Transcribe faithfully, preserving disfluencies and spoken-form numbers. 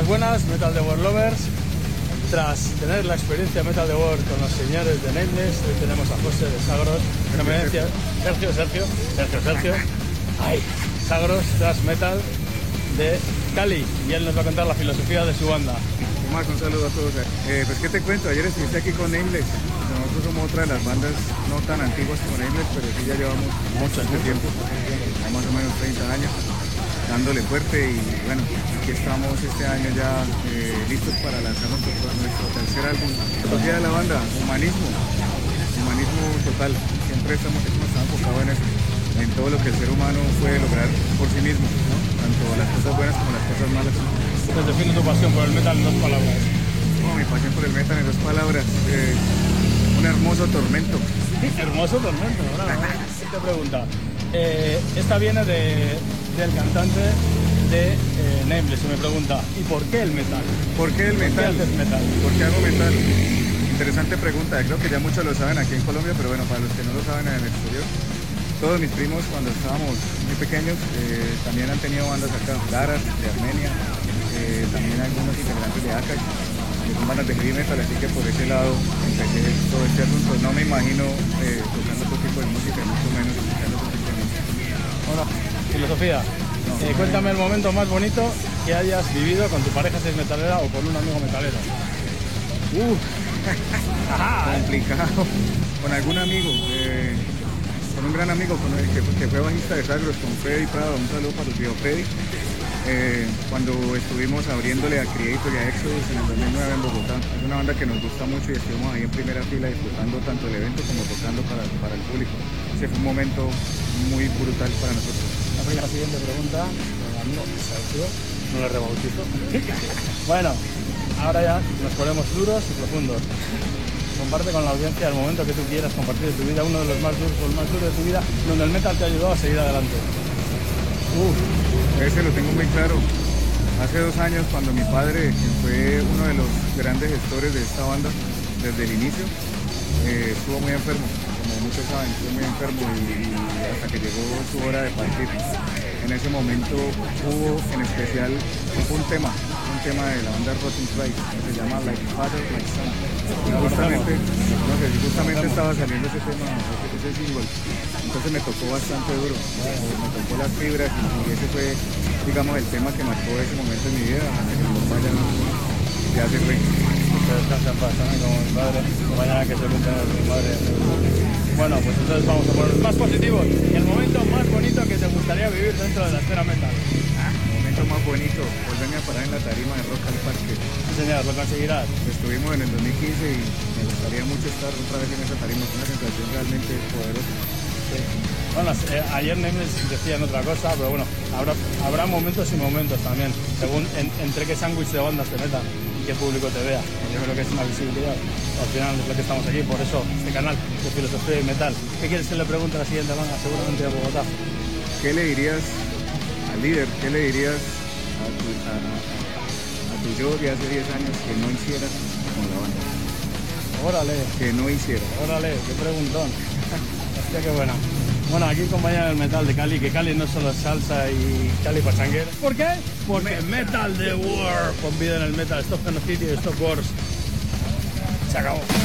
Buenas, buenas, Metal The World Lovers. Tras tener la experiencia Metal The World con los señores de Nameless, hoy tenemos a José de Sagros, una eminencia, Sergio, Sergio, Sergio, Sergio, ay, Sagros, Thrash Metal de Cali, y él nos va a contar la filosofía de su banda. Más un saludo a todos. Eh, pues qué te cuento, ayer estuviste aquí con Nameless. Nosotros somos otra de las bandas no tan antiguas como Nameless, pero sí ya llevamos mucho este tiempo, más o menos treinta años, dándole fuerte, y bueno, aquí estamos este año ya eh, listos para lanzar nuestro, nuestro tercer álbum. La filosofía de la banda, humanismo, humanismo total. Siempre estamos, estamos enfocados en eso, en todo lo que el ser humano puede lograr por sí mismo, ¿no? Tanto las cosas buenas como las cosas malas. Te define tu pasión por el metal en dos palabras. No, mi pasión por el metal en dos palabras, eh, un hermoso tormento. Hermoso tormento, ¿verdad? Te pregunta, eh, esta viene de, del cantante de eh, Nameless, y me pregunta, ¿y por qué el metal? ¿Por qué el metal? ¿Por qué haces metal? ¿Por qué hago metal? Interesante pregunta, creo que ya muchos lo saben aquí en Colombia, pero bueno, para los que no lo saben en el exterior, todos mis primos cuando estábamos muy pequeños eh, también han tenido bandas acá, Daras de Armenia, eh, también algunos integrantes de Akash, que son bandas de heavy metal, así que por ese lado empecé todo este asunto. No me imagino eh, tocando otro tipo de música, mucho menos escuchando otro tipo de música. Bueno, filosofía. No, eh, cuéntame el momento más bonito que hayas vivido con tu pareja si es metalera o con un amigo metalero. Uh, Ajá, complicado. Con algún amigo, eh, con un gran amigo con el que, que fue bajista de Sagros, con Freddy Prado, un saludo para el tío Freddy. Eh, cuando estuvimos abriéndole a Creator y a Exodus en el dos mil nueve en Bogotá. Es una banda que nos gusta mucho y estuvimos ahí en primera fila disfrutando tanto el evento como tocando para, para el público. Ese fue un momento muy brutal para nosotros. la primera siguiente pregunta, el amigo Sergio, no le rebautizo. Bueno, ahora ya nos ponemos duros y profundos. Comparte con la audiencia el momento que tú quieras compartir de tu vida, uno de los más duros, los más duros de tu vida, donde el metal te ha ayudado a seguir adelante. Uf, ese lo tengo muy claro. Hace dos años, cuando mi padre, que fue uno de los grandes gestores de esta banda desde el inicio, eh, estuvo muy enfermo, como muchos saben, estuvo muy enfermo y, y hasta que llegó su hora de partir. En ese momento hubo en especial un tema, un tema de la banda Rotten Christ, que se llama Like Father, Like Son. Y justamente, no sé, justamente estaba saliendo ese tema, ese single. Entonces me tocó bastante duro, me tocó las fibras, y ese fue, digamos, el tema que marcó ese momento en mi vida, hasta que mi papá ya, ya se fue. Que descansa en paz también, como mi padre, que mañana que se cumpla mi madre. Bueno, pues entonces vamos a poner más positivos. El momento más bonito que te gustaría vivir dentro de la escena metal. Ah, el momento más bonito, volverme a parar en la tarima de Rock al Parque. Sí, señor, lo conseguirás. Estuvimos en el dos mil quince y me gustaría mucho estar otra vez en esa tarima, es una sensación realmente poderosa. Sí. Bueno, eh, ayer Nameless decían otra cosa, pero bueno, habrá, habrá momentos y momentos también, según en, entre qué sándwich de bandas te metan y qué público te vea. Yo creo que es una visibilidad. Al final es lo que estamos aquí, por eso este canal de filosofía y metal. ¿Qué quieres que le pregunte a la siguiente banda? Seguramente a Bogotá. ¿Qué le dirías al líder? ¿Qué le dirías a tu, a, a, a tu yo de hace diez años que no hiciera con la banda? Órale, Que no hiciera. órale, qué preguntón. Hostia, qué buena. Bueno, aquí compañía del metal de Cali, que Cali no solo es salsa y Cali pachanguero. ¿Por qué? Porque Metal The World. Con vida en el metal, Stop Genocide y Stop Wars. Se acabó.